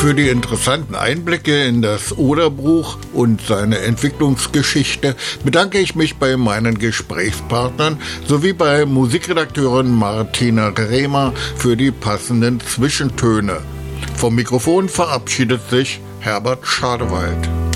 Für die interessanten Einblicke in das Oderbruch und seine Entwicklungsgeschichte bedanke ich mich bei meinen Gesprächspartnern sowie bei Musikredakteurin Martina Rehmer für die passenden Zwischentöne. Vom Mikrofon verabschiedet sich Herbert Schadewald.